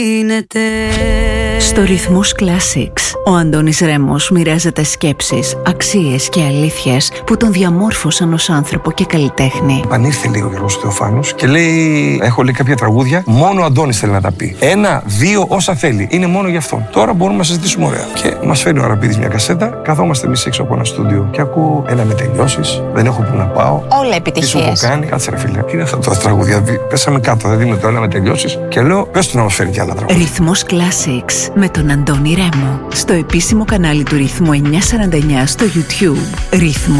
Στο Ρυθμούς Classics, ο Αντώνης Ρέμος μοιράζεται σκέψεις, αξίες και αλήθειες που τον διαμόρφωσαν ως άνθρωπο και καλλιτέχνη. Πανήρθε λίγο ο Γιώργος Θεοφάνους και λέει: έχω λέει κάποια τραγούδια, μόνο ο Αντώνης θέλει να τα πει. 1, 2, όσα θέλει. Είναι μόνο για αυτόν. Τώρα μπορούμε να συζητήσουμε ωραία. Και μας φέρνει ο Αραπίδης μια κασέτα, καθόμαστε εμείς έξω από ένα στούντιο και ακούω ένα με τελειώσεις, δεν έχω που να πάω. Όλα επιτυχίες. Τι σου έχω κάνει, κάτσε ρε φίλε. Τι είναι αυτά τα τραγούδια, πέσαμε κάτω, δεν δίνουμε το ένα με τελειώσεις και λέω: πες του να μας φέρει κι άλλα τραγούδια. Ρυθμός Classics με τον Αντώνη Ρέμο. Στο επίσημο κανάλι του Ρυθμού 949 στο YouTube. Ρυθμός